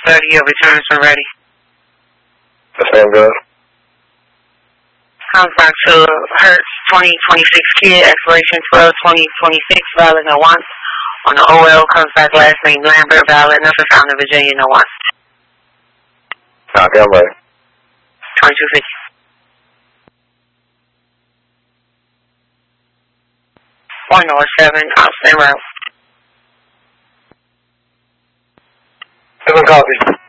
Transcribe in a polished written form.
30, your returns are ready. That sounds good. Contract to Hertz 2026 kid, expiration 12/20/26, valid no once. On the OL, comes back last name Lambert, valid, nothing found in Virginia, no once. Copy, I'm ready. 2250. Or North 7, Austin Road. 7 copies.